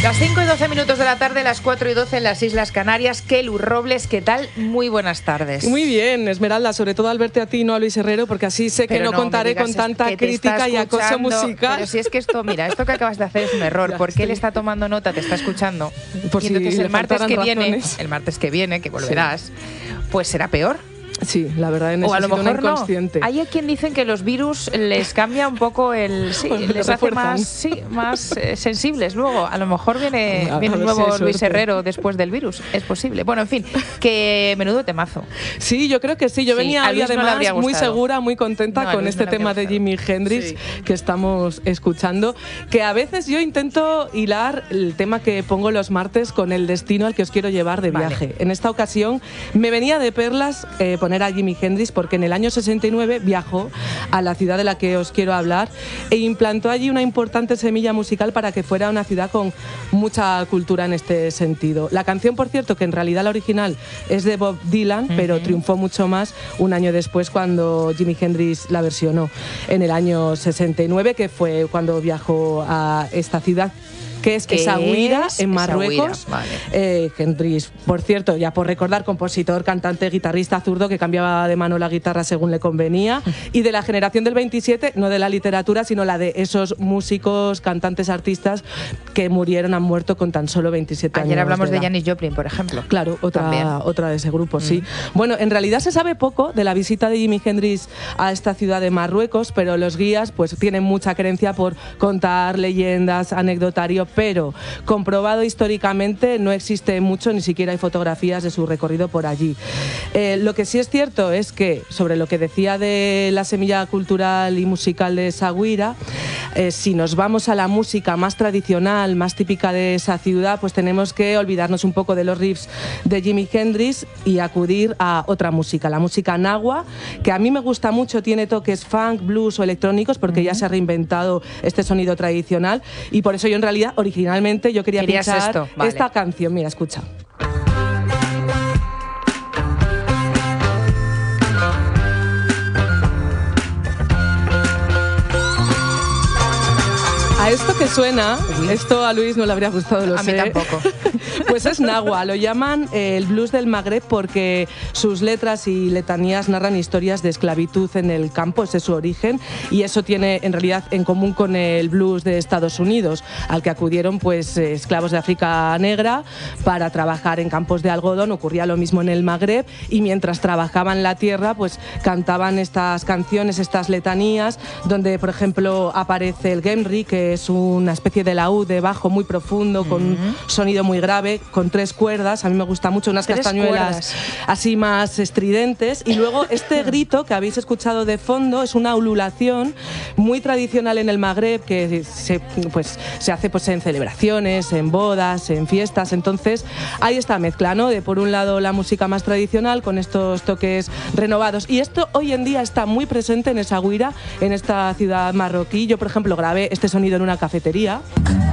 Las 5 y 12 minutos de la tarde, las 4 y 12 en las Islas Canarias. Kelu Robles, ¿qué tal? Muy buenas tardes. Muy bien, Esmeralda, sobre todo al verte a ti y no a Luis Herrero, porque así sé que no contaré con tanta crítica y acoso musical. Pero si es que esto, mira, esto que acabas de hacer es un error, porque él está tomando nota, te está escuchando. Por y si entonces le faltaran razones. el martes que viene, que volverás, pues será peor. Sí, la verdad es o a lo mejor inconsciente. No. Hay quien dicen que los virus les cambia un poco el... Sí, pues les hace más sensibles luego. A lo mejor viene un nuevo Luis Herrero después del virus. Es posible. Bueno, en fin, que menudo temazo. Sí, yo creo que sí. Yo venía hoy además muy segura, muy contenta con este tema de Jimi Hendrix que estamos escuchando. Que a veces yo intento hilar el tema que pongo los martes con el destino al que os quiero llevar de viaje. En esta ocasión me venía de perlas poner a Jimi Hendrix porque en el año 69 viajó a la ciudad de la que os quiero hablar e implantó allí una importante semilla musical para que fuera una ciudad con mucha cultura en este sentido. La canción, por cierto, que en realidad la original es de Bob Dylan, pero triunfó mucho más un año después cuando Jimi Hendrix la versionó en el año 69, que fue cuando viajó a esta ciudad que es Essaouira, en Marruecos. Hendrix, por cierto, ya por recordar, compositor, cantante, guitarrista zurdo que cambiaba de mano la guitarra según le convenía, y de la generación del 27, no de la literatura, sino la de esos músicos, cantantes, artistas que han muerto con tan solo 27 años. Ayer hablamos de edad. Janis Joplin, por ejemplo. Claro, otra de ese grupo, sí. Bueno, en realidad se sabe poco de la visita de Jimi Hendrix a esta ciudad de Marruecos, pero los guías pues tienen mucha creencia por contar leyendas, anecdotario, pero comprobado históricamente no existe mucho, ni siquiera hay fotografías de su recorrido por allí. Lo que sí es cierto es que, sobre lo que decía de la semilla cultural y musical de Essaouira, si nos vamos a la música más tradicional, más típica de esa ciudad, pues tenemos que olvidarnos un poco de los riffs de Jimi Hendrix y acudir a otra música, la música nahua, que a mí me gusta mucho, tiene toques funk, blues o electrónicos, porque ya se ha reinventado este sonido tradicional, y por eso yo en realidad originalmente yo quería pinchar esta canción. Mira, escucha. A esto que suena, esto a Luis no le habría gustado, lo sé. A mí tampoco. Pues es nahua, lo llaman el blues del Magreb porque sus letras y letanías narran historias de esclavitud en el campo, ese es su origen, y eso tiene en realidad en común con el blues de Estados Unidos, al que acudieron pues esclavos de África Negra para trabajar en campos de algodón. Ocurría lo mismo en el Magreb, y mientras trabajaban la tierra pues cantaban estas canciones, estas letanías, donde por ejemplo aparece el gemri, que es una especie de laúd de bajo muy profundo, con un sonido muy grave, con 3 cuerdas. A mí me gusta mucho, unas castañuelas así más estridentes, y luego este grito que habéis escuchado de fondo es una ululación muy tradicional en el Magreb, que se hace pues en celebraciones, en bodas, en fiestas. Entonces hay esta mezcla, ¿no?, de por un lado la música más tradicional con estos toques renovados, y esto hoy en día está muy presente en Essaouira, en esta ciudad marroquí. Yo por ejemplo grabé este sonido en una cafetería.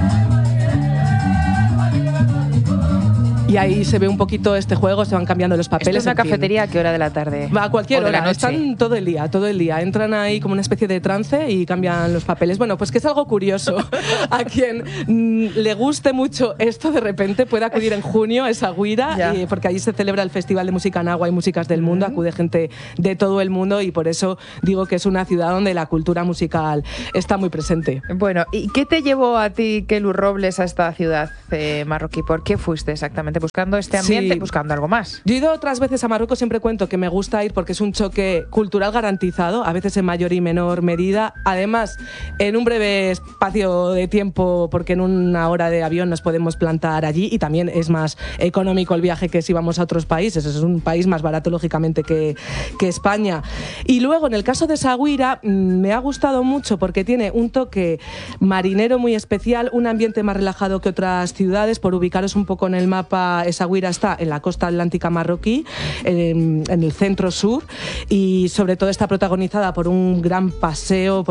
Y ahí se ve un poquito este juego, se van cambiando los papeles. ¿Esto es una cafetería a qué hora de la tarde? Va a cualquier hora, noche. Están todo el día. Entran ahí como una especie de trance y cambian los papeles. Bueno, pues que es algo curioso. A quien le guste mucho esto, de repente puede acudir en junio a Essaouira, porque allí se celebra el Festival de Música Nahua y Músicas del Mundo. Acude gente de todo el mundo, y por eso digo que es una ciudad donde la cultura musical está muy presente. Bueno, ¿y qué te llevó a ti, Kelu Robles, a esta ciudad marroquí? ¿Por qué fuiste exactamente? ¿Buscando este ambiente? Sí. ¿Buscando algo más? Yo he ido otras veces a Marruecos, siempre cuento que me gusta ir porque es un choque cultural garantizado, a veces en mayor y menor medida. Además, en un breve espacio de tiempo, porque en una hora de avión nos podemos plantar allí, y también es más económico el viaje que si vamos a otros países. Es un país más barato, lógicamente, que España. Y luego, en el caso de Essaouira, me ha gustado mucho porque tiene un toque marinero muy especial, un ambiente más relajado que otras ciudades. Por ubicaros un poco en el mapa, Essaouira está en la costa atlántica marroquí, en el centro-sur, y sobre todo está protagonizada por un gran paseo,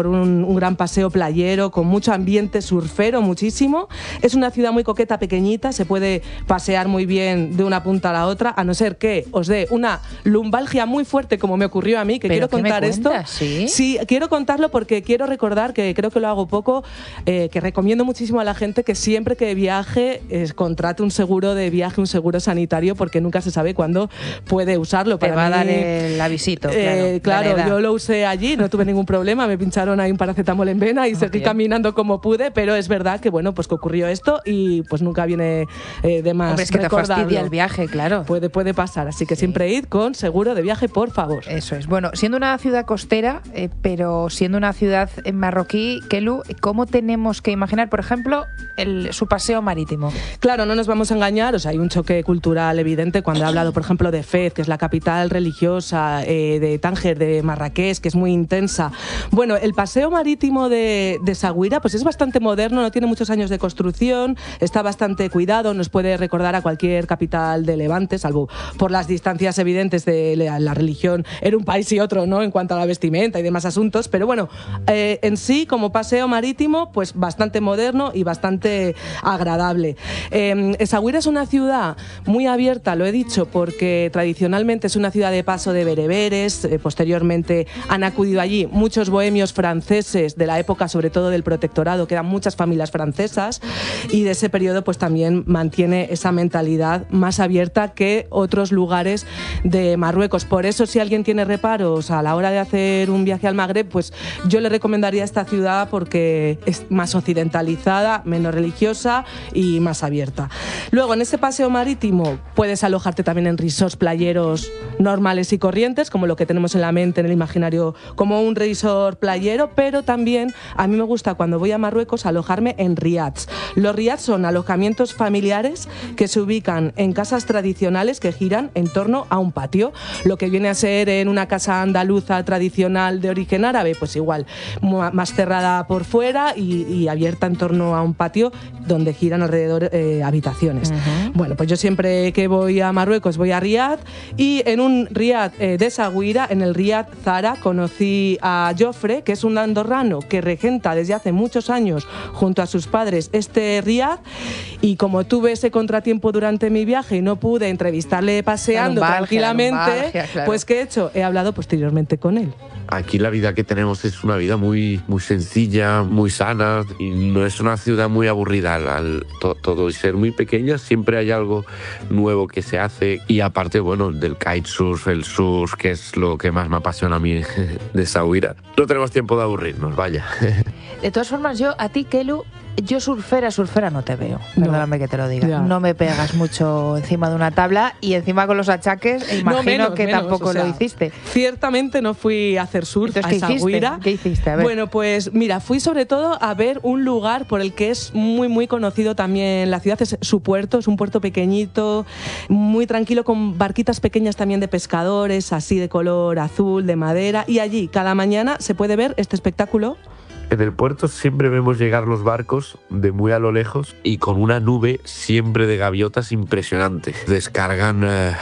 playero, con mucho ambiente surfero, muchísimo. Es una ciudad muy coqueta, pequeñita, se puede pasear muy bien de una punta a la otra, a no ser que os dé una lumbalgia muy fuerte, como me ocurrió a mí, que quiero contar esto. Sí, quiero contarlo porque quiero recordar, que creo que lo hago poco, que recomiendo muchísimo a la gente que siempre que viaje contrate un seguro de viaje, un seguro sanitario, porque nunca se sabe cuándo puede usarlo. Te va a dar el avisito. Claro, yo lo usé allí, no tuve ningún problema, me pincharon ahí un paracetamol en vena y seguí caminando como pude, pero es verdad que bueno, pues que ocurrió esto y pues nunca viene de más. Hombre, es que te fastidia el viaje, claro. Puede pasar, así que siempre id con seguro de viaje, por favor. Eso es. Bueno, siendo una ciudad costera, pero siendo una ciudad marroquí, Kelu, ¿cómo tenemos que imaginar, por ejemplo, su paseo marítimo? Claro, no nos vamos a engañar, o sea, hay un choque cultural evidente cuando he hablado, por ejemplo, de Fez, que es la capital religiosa, de Tánger, de Marrakech, que es muy intensa. Bueno, el paseo marítimo de Essaouira pues es bastante moderno, no tiene muchos años de construcción, está bastante cuidado, nos puede recordar a cualquier capital de Levante, salvo por las distancias evidentes de la religión en un país y otro, ¿no?, en cuanto a la vestimenta y demás asuntos, pero bueno, en sí, como paseo marítimo, pues bastante moderno y bastante agradable. Essaouira es una ciudad muy abierta, lo he dicho, porque tradicionalmente es una ciudad de paso de bereberes, posteriormente han acudido allí muchos bohemios franceses de la época, sobre todo del protectorado, quedan muchas familias francesas, y de ese periodo pues también mantiene esa mentalidad más abierta que otros lugares de Marruecos. Por eso, si alguien tiene reparos a la hora de hacer un viaje al Magreb, pues yo le recomendaría esta ciudad porque es más occidentalizada, menos religiosa y más abierta. Luego, en ese paseo marítimo puedes alojarte también en resorts playeros normales y corrientes, como lo que tenemos en la mente, en el imaginario, como un resort playero, pero también a mí me gusta, cuando voy a Marruecos, alojarme en riads. Los riads son alojamientos familiares que se ubican en casas tradicionales que giran en torno a un patio. Lo que viene a ser en una casa andaluza tradicional de origen árabe, pues igual, más cerrada por fuera y abierta en torno a un patio donde giran alrededor habitaciones. Bueno, pues yo siempre que voy a Marruecos voy a Riad, y en un Riad de Essaouira, en el Riad Zara, conocí a Jofre, que es un andorrano que regenta desde hace muchos años junto a sus padres este Riad, y como tuve ese contratiempo durante mi viaje y no pude entrevistarle paseando tranquilamente, claro, pues ¿qué he hecho? He hablado posteriormente con él. Aquí la vida que tenemos es una vida muy sencilla, muy sana, y no es una ciudad muy aburrida. Al todo y ser muy pequeña, siempre hay algo nuevo que se hace, y aparte, bueno, del kitesurf, el surf, que es lo que más me apasiona a mí de Essaouira. No tenemos tiempo de aburrirnos, vaya. De todas formas, yo a ti, Kelu, yo surfera no te veo, perdóname que te lo diga. Ya. No me pegas mucho encima de una tabla, y encima con los achaques, imagino que tampoco lo hiciste. Ciertamente no fui a hacer surf a Essaouira. ¿Qué hiciste? A ver. Bueno, pues mira, fui sobre todo a ver un lugar por el que es muy conocido también la ciudad, es su puerto, es un puerto pequeñito, muy tranquilo, con barquitas pequeñas también de pescadores, así de color azul, de madera, y allí cada mañana se puede ver este espectáculo. En el puerto siempre vemos llegar los barcos de muy a lo lejos, y con una nube siempre de gaviotas impresionante. Descargan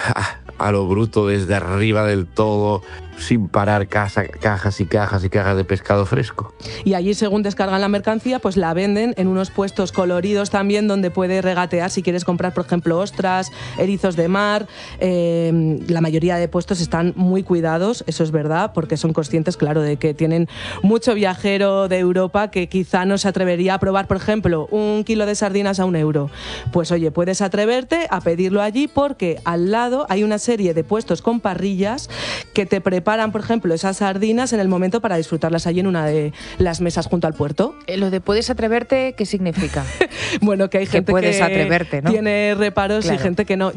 a lo bruto desde arriba del todo, sin parar, cajas y cajas y cajas de pescado fresco. Y allí, según descargan la mercancía, pues la venden en unos puestos coloridos también, donde puedes regatear si quieres comprar, por ejemplo, ostras, erizos de mar. La mayoría de puestos están muy cuidados, eso es verdad, porque son conscientes, claro, de que tienen mucho viajero de Europa que quizá no se atrevería a probar, por ejemplo, 1 kilo de sardinas a 1 euro. Pues oye, puedes atreverte a pedirlo allí, porque al lado hay una serie de puestos con parrillas que te preparan, por ejemplo, esas sardinas en el momento para disfrutarlas allí en una de las mesas junto al puerto. Lo de puedes atreverte, ¿qué significa? Bueno, que hay gente que puedes atreverte, ¿no? Tiene reparos, claro, y gente que no.